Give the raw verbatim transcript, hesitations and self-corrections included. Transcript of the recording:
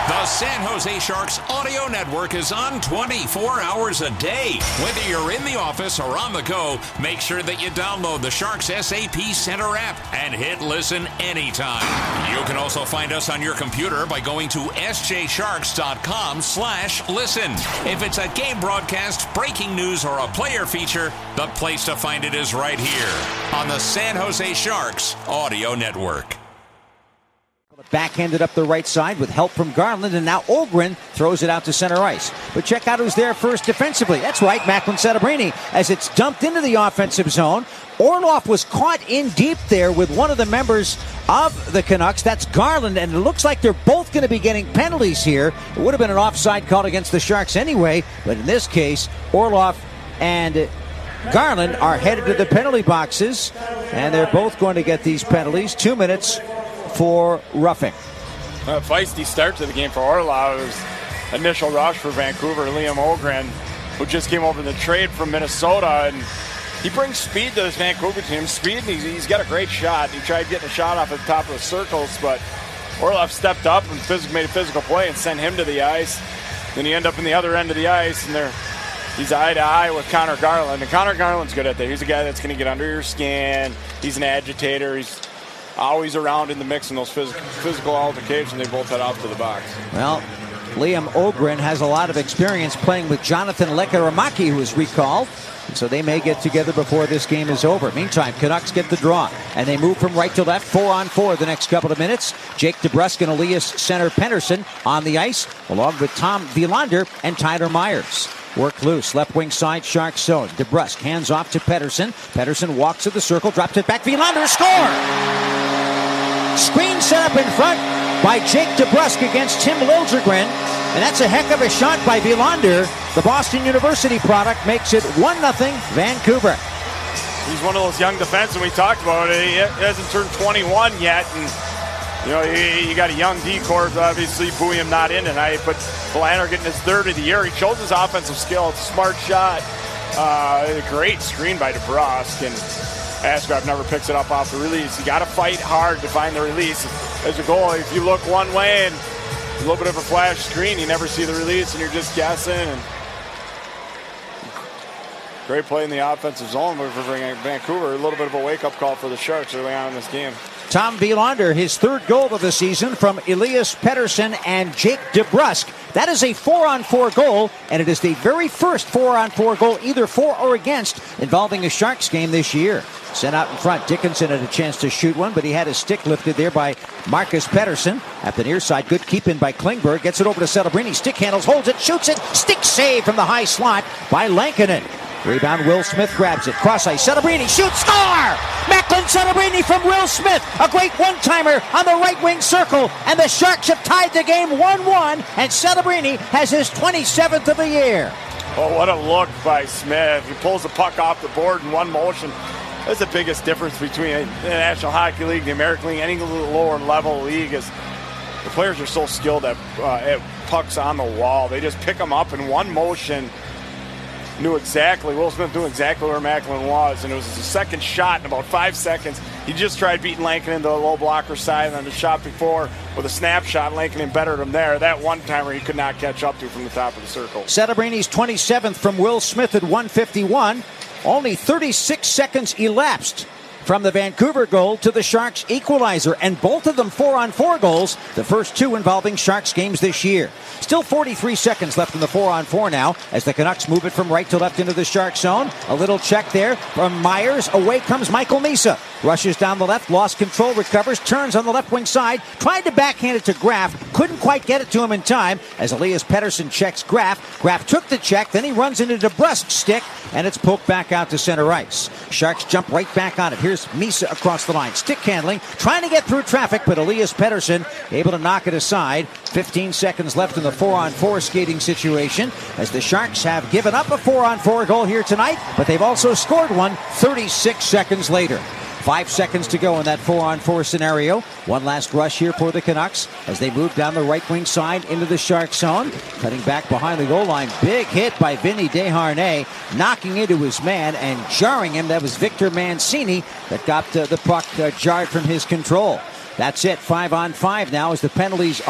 The San Jose Sharks audio network is on twenty-four hours a day. Whether you're in the office or on the go, make sure that you download the Sharks S A P Center app and hit listen anytime. You can also find us on your computer by going to s j sharks dot com slash listen. If it's a game broadcast, breaking news, or a player feature, the place to find it is right here on the San Jose Sharks audio network. Backhanded up the right side with help from Garland, and now Ogren throws it out to center ice. But check out who's there first defensively. That's right, Macklin Celebrini, as it's dumped into the offensive zone. Orlov was caught in deep there with one of the members of the Canucks. That's Garland, and it looks like they're both going to be getting penalties here. It would have been an offside call against the Sharks anyway, but in this case, Orlov and Garland are headed to the penalty boxes, and they're both going to get these penalties. Two minutes for roughing. A feisty start to the game for Orlov. It was initial rush for Vancouver. Liam Ogren, who just came over in the trade from Minnesota, and he brings speed to this Vancouver team. Speed, and he's, he's got a great shot. He tried getting a shot off at the top of the circles, but Orlov stepped up and phys- made a physical play and sent him to the ice. Then he ended up in the other end of the ice, and they're he's eye to eye with Connor Garland. And Connor Garland's good at that. He's a guy that's going to get under your skin. He's an agitator. He's always around in the mix in those physical, physical altercations. They both head off to the box. Well, Liam Ogren has a lot of experience playing with Jonathan Lekaramaki, who is recalled. So they may get together before this game is over. Meantime, Canucks get the draw, and they move from right to left, four on four the next couple of minutes. Jake DeBrusk and Elias Center Penderson on the ice, along with Tom Wielander and Tyler Myers. Work loose, left wing side, Sharks zone. DeBrusk hands off to Pettersson. Pettersson walks to the circle, drops it back. Wielander score! Screen set up in front by Jake DeBrusk against Tim Liljegren. And that's a heck of a shot by Wielander. The Boston University product makes it one nothing Vancouver. He's one of those young defensemen we talked about. He hasn't turned twenty-one yet. And you know, you, you got a young D-corps, obviously, Buium not in tonight, but Wielander getting his third of the year. He shows his offensive skill. It's a smart shot. Uh, a great screen by DeBrusk, and Askarov never picks it up off the release. You got to fight hard to find the release. As a goal, if you look one way and a little bit of a flash screen, you never see the release, and you're just guessing. And great play in the offensive zone for Vancouver. A little bit of a wake-up call for the Sharks early on in this game. Tom Wielander, his third goal of the season from Elias Pettersson and Jake DeBrusk. That is a four-on-four goal, and it is the very first four-on-four goal, either for or against, involving a Sharks game this year. Sent out in front, Dickinson had a chance to shoot one, but he had his stick lifted there by Marcus Pettersson. At the near side, good keep-in by Klingberg. Gets it over to Celebrini, stick handles, holds it, shoots it. Stick save from the high slot by Lankinen. Rebound, Will Smith grabs it. Cross ice, Celebrini shoots, score! Macklin Celebrini from Will Smith. A great one-timer on the right wing circle. And the Sharks have tied the game one one. And Celebrini has his twenty-seventh of the year. Oh, what a look by Smith. He pulls the puck off the board in one motion. That's the biggest difference between the National Hockey League, the American League, any lower level league is the players are so skilled at, uh, at pucks on the wall. They just pick them up in one motion. Knew exactly, Will Smith knew exactly where Macklin was, and it was his second shot in about five seconds. He just tried beating Lankinen into the low blocker side, and then the shot before with a snapshot, Lankinen bettered him there. That one-timer he could not catch up to from the top of the circle. Celebrini's twenty-seventh from Will Smith at one fifty-one. Only thirty-six seconds elapsed from the Vancouver goal to the Sharks equalizer, and both of them four-on-four goals, the first two involving Sharks games this year. Still forty-three seconds left in the four-on-four now as the Canucks move it from right to left into the Shark zone. A little check there from Myers. Away comes Michael Misa. Rushes down the left, lost control, recovers, turns on the left wing side, tried to backhand it to Graf, couldn't quite get it to him in time as Elias Pettersson checks Graf. Graf took the check, then he runs into DeBrusk's stick, and it's poked back out to center ice. Sharks jump right back on it. Here's Misa across the line. Stick handling, trying to get through traffic, but Elias Pettersson able to knock it aside. fifteen seconds left in the four-on-four skating situation as the Sharks have given up a four-on-four goal here tonight, but they've also scored one thirty-six seconds later. Five seconds to go in that four-on-four scenario. One last rush here for the Canucks as they move down the right wing side into the Shark zone. Cutting back behind the goal line. Big hit by Vinny Desharnais, knocking into his man and jarring him. That was Victor Mancini that got uh, the puck uh, jarred from his control. That's it. Five on five now as the penalties are